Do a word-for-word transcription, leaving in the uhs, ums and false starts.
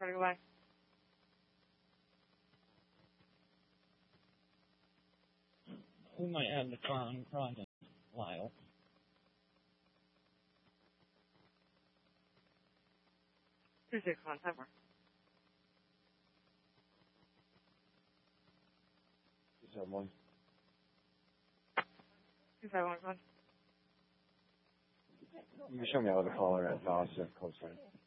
Recording away. We might have the Tron Project Lyle. Tuesday, come on, timer. Two seven one. Two five one one. You can show me how to call her at Dawson, close friend.